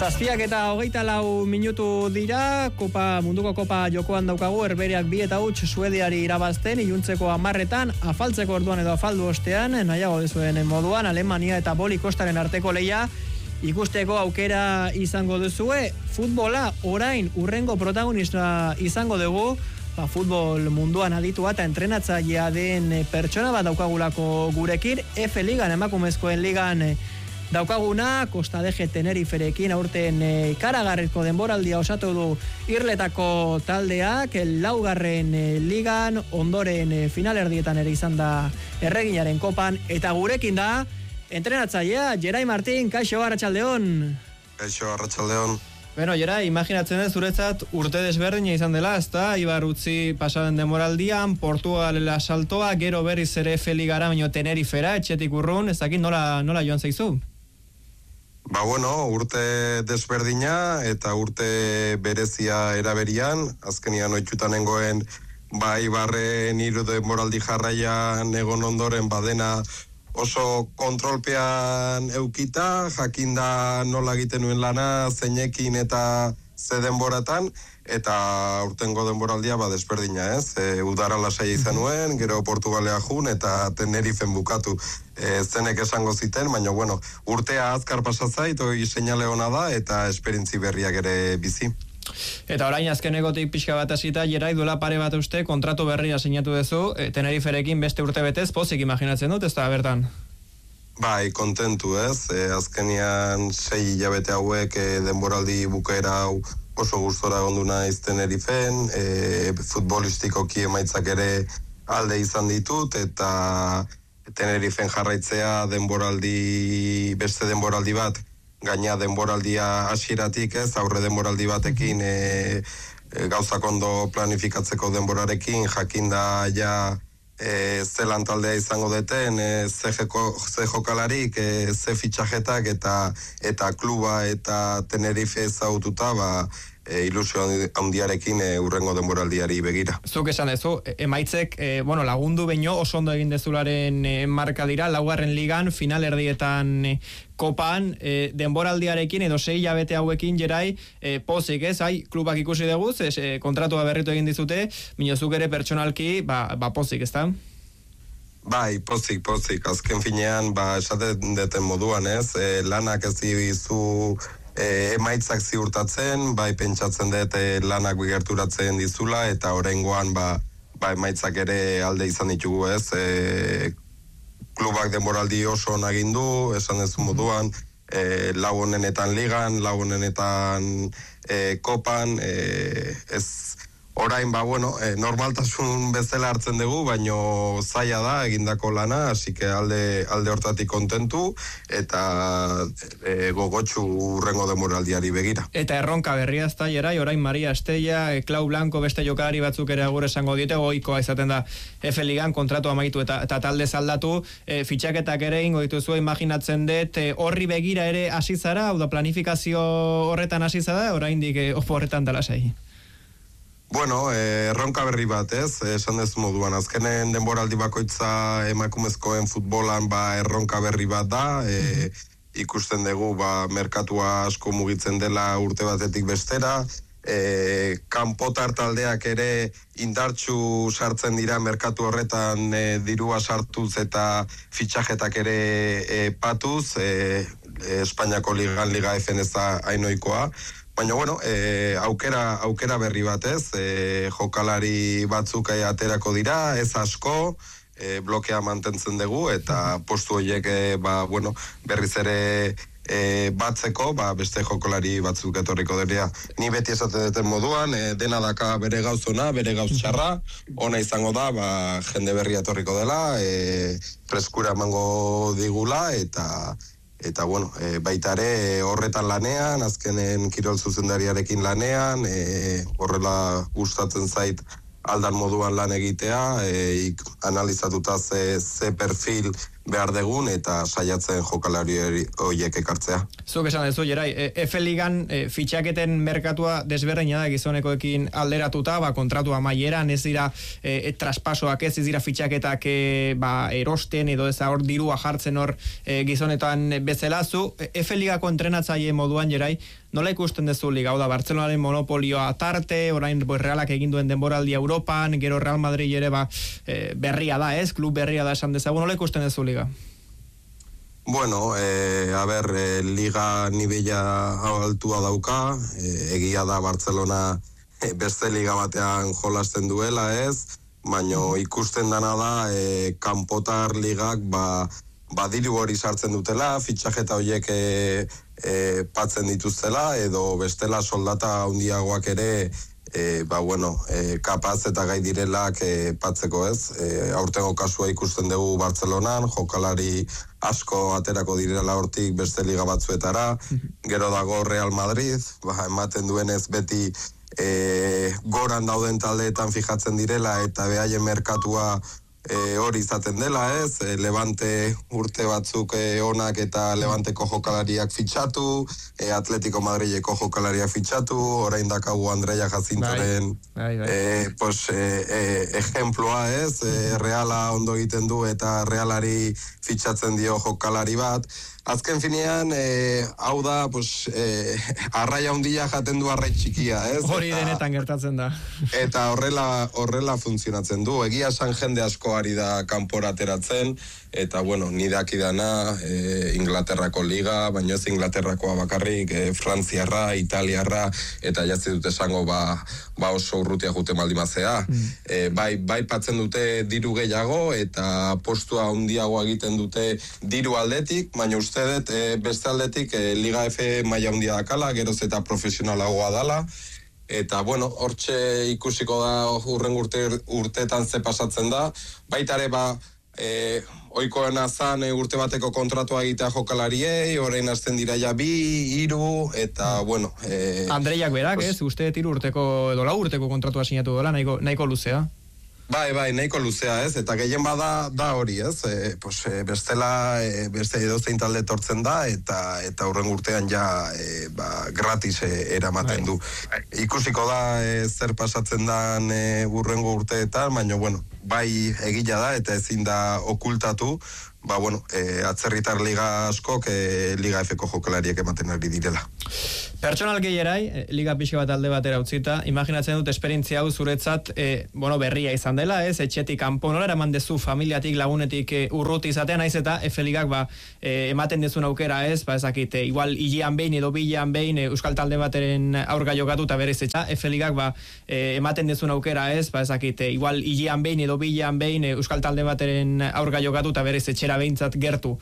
7:24 minutu dira, munduko kopa jokoan daukagu, Herbehereak 2-0 Suediari irabazten, iluntzeko 10etan, afaltzeko orduan edo afaldu ostean, nahiago duzuen moduan, Alemania eta Boli Kostaren arteko lehia, ikusteko aukera izango duzue. Futbola orain urrengo protagonista izango dugu, futbol munduan aditua eta entrenatzailea den pertsona bat daukagulako gurekin, F-ligan, emakumezkoen ligan daukaguna, Costa Deje Teneriferekin aurten ikaragarriko denboraldia osatu du Irletako taldeak, laugarren ligan, ondoren finalerdietan ere izan da Erreginaren kopan, eta gurekin da entrenatzailea, Gerai Martin. Kaixo, arratsaldeon. Kaixo, arratsaldeon. Bueno, Gerai, imaginatzen dut zuretzat urte desberdina izan dela, ezta? Ibar utzi pasaden demoraldian, Portugalela saltoa, gero berriz ere F-ligara, baino Tenerifera, etxetik urrun, ez dakit nola joan zaizu? Urte desberdina eta urte berezia eraberian, azkenian oitxutan nengoen, Ibarren hiru denboraldi jarraian egon ondoren badena oso kontrolpean eukita, jakinda nola egiten nuen lana, zeinekin eta ze denboratan, eta urtengo denboraldia desberdina, ez? Udara lasaia izan nuen, gero Portugalea jun eta Tenerifen bukatu. Zenek esango ziten, baina urtea azkar pasatzait, seinale ona da, eta esperientzi berriak ere bizi. Eta orain azkenekotik pixka bat hasita, Gerai, duela pare bat uste kontratu berria sinatu duzu, Teneriferekin beste urte betez, pozik imaginatzen dut, ez da bertan? Kontentu, ez? Azkenian 6 hilabete hauek denboraldi bukaera hau oso gustora egondu naiz Tenerifen, futbolistikoki emaitzak ere alde izan ditut, eta Tenerifen jarraitzea beste denboraldi bat, gaina denboraldia hasieratik, ez, aurre denboraldi batekin gauzak ondo planifikatzeko denborarekin, jakinda ja zelan taldea izango deten, ze jokalarik, ze fitxajetak eta kluba eta Tenerife ezagututa, ilusio handiarekin urrengo denboraldiari begira. Zuk esan dezu, emaitzek lagundu baino oso ondo egin dezularen marka dira, laugarren ligan, finalerdietan kopan, denboraldiarekin edo 6 hilabete hauekin, Gerai, pozik, ez? Klubak ikusi dugu, kontratua berritu egin dizute, minozuk ere pertsonalki, pozik, ez da? Pozik, azken finean, esaten deten moduan, ez? Lanak ez dizu emaitzak ziurtatzen, pentsatzen dut lanak gerturatzen dizula, eta oraingoan emaitzak ere alde izan ditugu, ez? Klubak denboraldi oso nagindu, esan ez moduan, lau honenetan ligan, lau honenetan kopan, ez orain, normaltasun bezala hartzen dugu, baino zaila da egindako lana, asike alde hortatik kontentu, eta gogotxu urrengo demoraldiari begira. Eta erronka berria ez da, Gerai, orain Maria Estella, Clau Blanco, beste jokalari batzuk ere agur esango diete, goikoa izaten da F-ligan kontratu amaitu eta talde zaldatu, fitxaketak ere ingo dituzu, imaginatzen dut, horri begira ere hasi zara, hau da planifikazio horretan hasi zara, oraindik opo horretan dala sai. Erronka berri bat, ez? Esan dezu moduan, azkenen denboraldi bakoitza emakumezkoen futbolan erronka berri bat da, ikusten dugu merkatua asko mugitzen dela urte batetik bestera, kanpotar taldeak ere indartsu sartzen dira merkatu horretan, dirua sartuz eta fitxajetak ere patuz, Espainiako Liga F-en ez da hainoikoa, baina aukera berri bat, ez? Jokalari batzuk aterako dira, ez asko, blokea mantentzen dugu, eta postu horiek berriz ere batzeko, beste jokalari batzuk etorriko dira. Ni beti esaten duten moduan, dena daka bere gauz ona, bere gauz txarra, ona izango da, jende berria etorriko dela, freskura emango digula, eta baita ere horretan lanean, azkenen kirol zuzendariarekin lanean, horrela gustatzen zait aldan moduan lan egitea, analizatuta ze perfil behar degun eta saiatzen jokalari horiek ekartzea. Zuk esan dezu, Jerai, F-Ligan fitxaketen merkatua desberdina da gizonekoekin alderatuta, kontratua maieran, ez dira traspasoak ez dira fitxaketak erosten edo ez hor dirua jartzen hor gizonetan bezalazu. F-Ligako entrenatzaile moduan, Jerai, nola ikusten duzu liga? Hau da, Bartzelonaren monopolioa tarte, orain Realak egin duen denboraldia Europan, gero Real Madrid ere berria da, ez? Klub berria da esan dezagun, nola ikusten duzu liga? Bueno, liga nivela altua dauka, egia da Bartzelona beste liga batean jolasten duela, ez? Baina ikusten dana da, kanpotar ligak diru hori sartzen dutela, fitxajeta horiek patzen dituztela, edo bestela soldata handiagoak ere kapaz eta gai direlak patzeko, ez? Aurtengo kasua ikusten dugu Bartzelonan, jokalari asko aterako direla hortik beste liga batzuetara, gero dago Real Madrid, ematen duenez beti goran dauden taldeetan fijatzen direla eta behaien merkatua hori izaten dela, ez? Levante urte batzuk onak eta Levanteko jokalariak fitxatu, Atletico Madrileko jokalariak fitxatu, orain dakagu Andrea Jacintoren ejemploa, ez? Reala ondo egiten du eta Realari fitxatzen dio jokalari bat. Azken finean, hau da, arraia handia jaten du arrai txikia, ez? Hori denetan gertatzen da. Eta horrela funtzionatzen du. Egia esan jende asko ari da kanpora ateratzen, eta, ni dakidana, Inglaterrako liga, baina ez Inglaterrakoa bakarrik, Frantziarra, Italiarra, eta jatzi dute esango, oso urrutia jute maldimazea. Bai patzen dute diru gehiago, eta postua handiagoa egiten dute diru aldetik, baina uste dut beste aldetik Liga F maila handia dakala, geroz eta profesionalagoa dala, eta hortxe ikusiko da hurren urteetan ze pasatzen da, baita ere oikoena zan urte bateko kontratua egitea jokalariei, orain hasten dira ja 2, 3, eta Andreiak berak, ez? Uste 3 urteko edo 4 urteko kontratua sinatu dela, nahiko luzea. Bai, nahiko luzea, ez? Eta gehien bada da hori, ez? Bestela, beste edozein talde tortzen da, eta hurren urtean ja gratis eramaten du. Ikusiko da zer pasatzen dan hurrengo urteetan, baina, bai egila da, eta ezin da okultatu, atzerritar liga askok Liga F-ko jokalariek ematen ari direla. Pertsonal Jerai, liga pixka bat alde batera utzita, imaginatzen dut esperientzia hau zuretzat berria izan dela, ez? Etxetik kanpo, nola eraman dezu familiatik, lagunetik urruti izatea, naiz eta F-ligak ematen dezun aukera, ez? Ezakit, igual hilean behin edo bilean behin euskal talde bateren aurka jokatu eta berez etxa, F-ligak ematen dezun aukera, ez? Ezakit, igual hilean behin edo bilean behin euskal talde bateren aurka jokatu eta berez etxera behintzat gertu